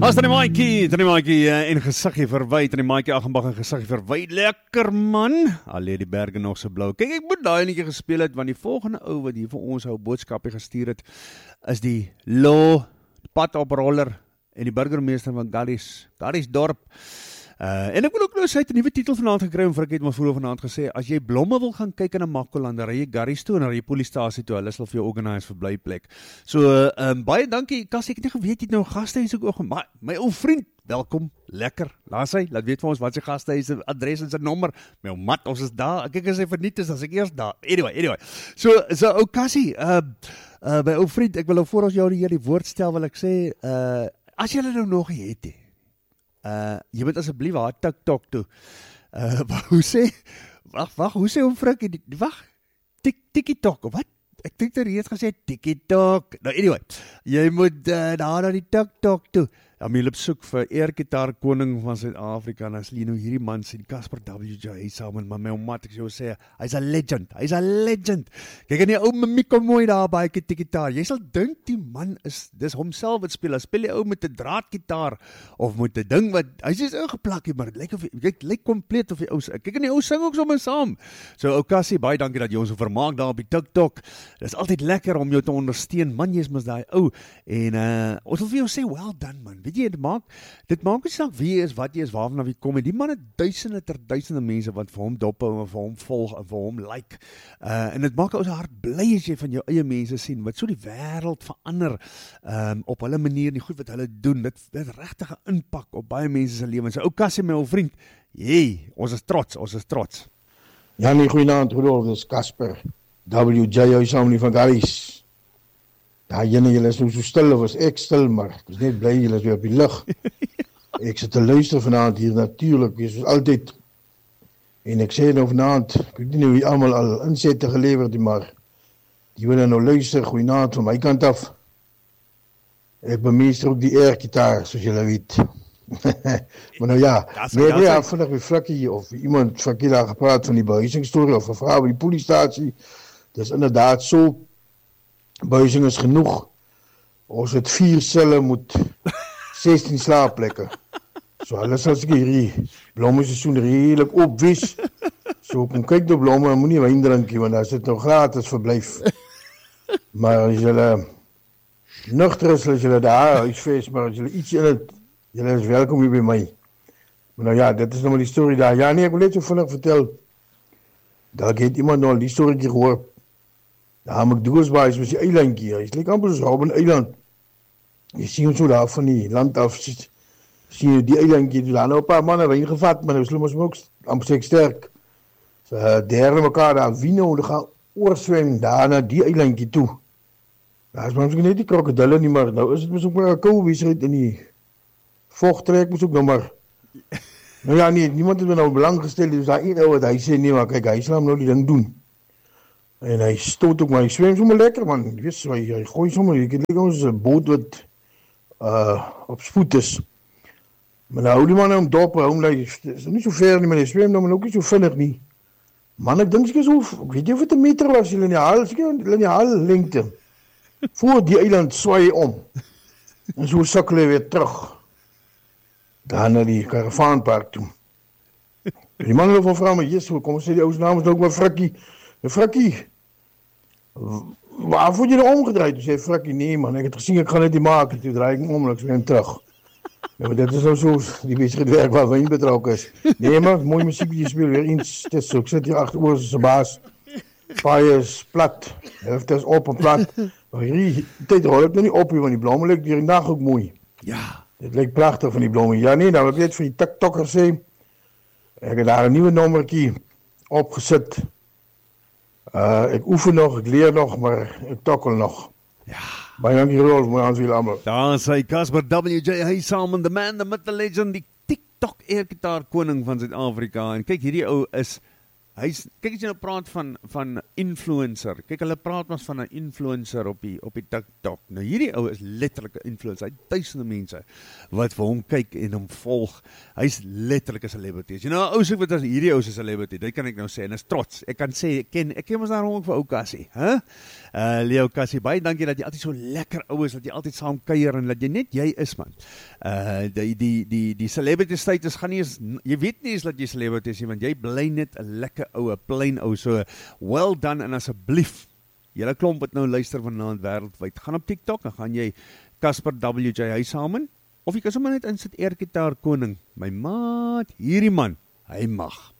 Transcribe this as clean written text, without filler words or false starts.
Was dan die maatjie en gesiggie verwy, dan die maatjie Aghenbach en gesiggie verwy, lekker man, al lê die berge nog so blou. Kyk, ek moet daai netjie gespeel het, want die volgende ou wat hier vir ons ou boodskapie gestuur het, is die padoproller en die burgemeester van Garriesdorp. En ek wil ook nou sê, het 'n nuwe titel vanaand gekry, en Frikkie het my vroeër vanaand gesê, as jy blomme wil gaan kyk in 'n Makkoland, dan ry jy Garries toe en dan ry jy Polistasie toe, hulle sal vir jou organise vir blyplek. So, baie dankie, Cassie, ek het nie geweet, jy het nou 'n gastehuis ook, maar my ou vriend, welkom, lekker, laat weet vir ons wat sy gastehuis, adres en sy nommer, my ou mat, ons is daar, kyk as hy verniet is, as ek eers daar, anyway, so ou Cassie, my ou vriend, ek wil nou voor ons jou die woord stel, wil ek sê, as jy nou nog nie het, jy moet asseblief haar TikTok toe. Hoe sê hoe Frikkie, TikTok, wat? Ek dink dat hy het gesê TikTok. Nou anyway, jy moet daar na die TikTok toe. Jy soek vir airgitaar koning van Suid-Afrika, en as jy nou hierdie man sien, Casper WJ saam met my mat, ek sou sê, hy's a legend. Kyk en die ou mimiek kom mooi daar by die gitaar. Jy sal dink die man dis homself wat speel. Hy speel die ou met 'n draadgitaar of met 'n ding wat hy's ingeplak, maar dit lyk kompleet of die ou. Kyk en die ou sing ook sommer saam. So ou Cassie, baie dankie dat jy ons so vermaak daar op die TikTok. Dis altyd lekker om jou te ondersteun. Man, jy's mos daai ou. En ons wil vir jou sê, well done man. Weet jy, dit maak nie saak wie jy is, wat jy is, waarvan wie kom, en die man het duisende mense wat vir hom dop hou, en vir hom volg, en vir hom like, en dit maak ons hart bly as jy van jou eie mense sien, wat so die wêreld verander, op hulle manier, die goed wat hulle doen, dit regtig 'n impak op baie mense se lewens. So ou Cassie, my ou vriend, ons is trots. Ja nee, goeienaand, Rudolf, dis Casper WJ saam van Garries. Ja, julle is nou so stil, of was ek stil, maar ek is net bly, julle is weer op die lug. Ek sit te luister vanaand hier natuurlijk, soos altyd. En ek sê nou vanaand, ek weet nie hoe jy allemaal al insette geleverd, maar die wil nou luister, goeienaand van my kant af. Ek bemeester ook die airgitaar, soos julle weet. Maar nou ja, vannig met Frikkie, of iemand Frikkie daar gepraat van die behuisingsstorie, of gevra by die Polistasie, dis inderdaad so. Behuising is genoeg. Ons het 4 selle moet 16 slaapplekke. So hulle sal seker hierdie blommeseisoen redelik opwis. So kom kyk die blomme, moenie wyn drinkie, want daar sit nou gratis verblyf. Maar as julle nugter is, as julle daar huisves, maar as julle iets in het, julle is welkom hier by my. Maar nou ja, dit is nou maar die storie daar. Ja nee, ek wil net so vinnig vertel. Daar het iemand nou al die storie gehoor. Ja, McDougalsbaai is die eilandjie, hy is like amper soos Robben Eiland. Jy sien hom so daar van die land af, sien jy die eilandjie, daar nou 'n paar manne wyn gevat, maar nou is hulle mos ook amper sterk. So derde mekaar daar wien, hulle gaan oorswem daar na die eilandjie toe. Daar is maar net die krokodille nie, maar nou is dit mos ook maar 'n koue besigheid in die vogtrek, mos ook nou maar. Nou ja, nee, niemand het me nou belang gestel, dus daar een ou wat hy sê, nee, maar kyk, hy sal hom nou die ding doen. En hy stoot ook maar, hy swem sommer lekker man, jy weet so, hy gooi sommer, jy kan lekker ons 'n boot wat op spoed is. Maar nou hou die man om dop, is nie so ver nie, maar hy swem nou, maar ook nie so vinnig nie. Man, ek dink so, ek weet nie of het 'n meter was, hulle in die haal lengte. Voor die eiland swaai om. En so sukkel hy weer terug. Daar na die karavaanpark toe. Die man wil van vrou, maar jesu, kom sê die ou's naam is ook maar Frikkie. Frikkie, waarvoor het jy nou omgedraaid? Toe sê Frikkie, nee man, ek het gesien, ek gaan dit nie maak, toe draai ek om, en ek swem terug. Ja, maar dit is nou so, die besigheid werk waar wyn betrokken is. Nee man, mooi muziek wat jy speel, weer eens, het is so, ek sit hier agter oor as 'n baas, paai is plat, helft is op en plat, maar hierdie tyd rol ek nou nie op hier, want die blomme lyk die dag ook mooi. Ja. Dit lyk pragtig van die blomme. Ja nee, nou wil ek net vir die TikToker sê, ek het daar 'n nuwe nommertjie opgesit. Ek oefen nog, ek leer nog, maar ek tokkel nog. Ja. Baie dankie Rolf, mooi aan jullie allemaal. Daar sê Casper WJ, hy saam met the man, the myth, the legend, die TikTok airgitaar koning van Suid-Afrika. En kyk, hierdie ou is kyk as jy nou praat van influencer. Kyk, hulle praat mas van 'n influencer op die TikTok. Nou hierdie ou is letterlik 'n influencer. Hy het duisende mense wat vir hom kyk en hom volg. Hy's letterlik 'n celebrity. As jy nou 'n ou soek wat as hierdie ou is 'n celebrity, dit kan ek nou sê en is trots. Ek kan sê ek ken mos daar rond vir ou Cassie, hè? Leo Cassie, baie dankie dat jy altyd so lekker ou is, dat jy altyd saam kuier en dat jy net jy is, man. Die celebrity status gaan nie eens, jy weet nie eens dat jy celebrity is nie, want jy bly net 'n lekker ou, 'n plain ou, so well done, en asseblief, julle klomp wat nou luister vanaand wêreldwyd, gaan op TikTok, en gaan jy Casper WJ Huishamen, of jy kan sommer net insit Air Guitar Koning, my maat, hierdie man, hy mag.